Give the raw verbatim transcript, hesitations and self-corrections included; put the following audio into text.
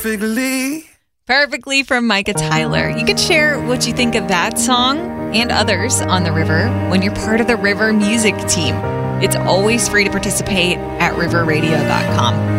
perfectly. Perfectly from Micah Tyler. You can share what you think of that song and others on the river when you're part of the River Music team. It's always free to participate at river radio dot com.